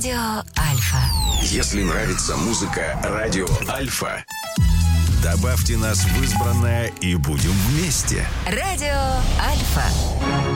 Радио Альфа. Если нравится музыка Радио Альфа, добавьте нас в избранное и будем вместе. Радио Альфа.